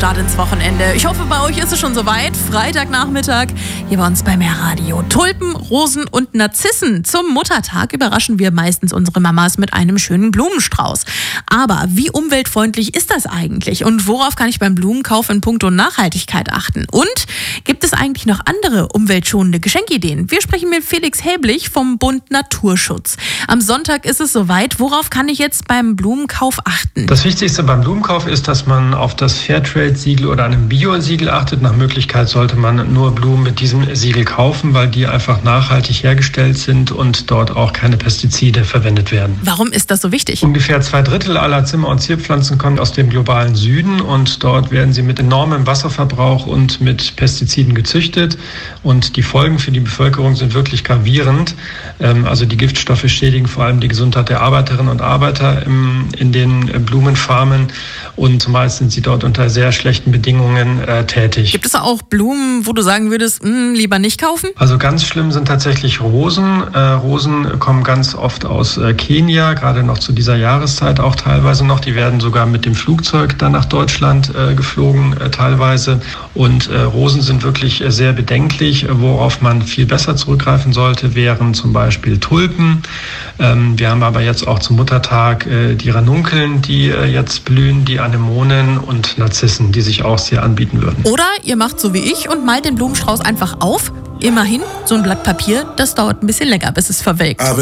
Start ins Wochenende. Ich hoffe, bei euch ist es schon soweit. Freitagnachmittag hier bei uns bei Mehrradio. Tulpen, Rosen und Narzissen. Zum Muttertag überraschen wir meistens unsere Mamas mit einem schönen Blumenstrauß. Aber wie umweltfreundlich ist das eigentlich? Und worauf kann ich beim Blumenkauf in puncto Nachhaltigkeit achten? Und gibt es eigentlich noch andere umweltschonende Geschenkideen? Wir sprechen mit Felix Helblich vom Bund Naturschutz. Am Sonntag ist es soweit. Worauf kann ich jetzt beim Blumenkauf achten? Das Wichtigste beim Blumenkauf ist, dass man auf das Fairtrade-Siegel oder einem Bio-Siegel achtet. Nach Möglichkeit sollte man nur Blumen mit diesem Siegel kaufen, weil die einfach nachhaltig hergestellt sind und dort auch keine Pestizide verwendet werden. Warum ist das so wichtig? Ungefähr 2/3 aller Zimmer- und Zierpflanzen kommen aus dem globalen Süden und dort werden sie mit enormem Wasserverbrauch und mit Pestiziden gezüchtet. Und die Folgen für die Bevölkerung sind wirklich gravierend. Also die Giftstoffe schädigen vor allem die Gesundheit der Arbeiterinnen und Arbeiter in den Blumenfarmen und meist sind sie dort unter sehr schlechten Bedingungen tätig. Gibt es auch Blumen, wo du sagen würdest, lieber nicht kaufen? Also ganz schlimm sind tatsächlich Rosen. Rosen kommen ganz oft aus Kenia, gerade noch zu dieser Jahreszeit auch teilweise noch. Die werden sogar mit dem Flugzeug dann nach Deutschland geflogen teilweise. Und Rosen sind wirklich sehr bedenklich. Worauf man viel besser zurückgreifen sollte, wären zum Beispiel Tulpen. Wir haben aber jetzt auch zum Muttertag die Ranunkeln, die jetzt blühen, die Anemonen und Narzissen, die sich auch sehr anbieten würden. Oder ihr macht so wie ich und malt den Blumenstrauß einfach auf. Immerhin, so ein Blatt Papier, das dauert ein bisschen länger, bis es verwelkt.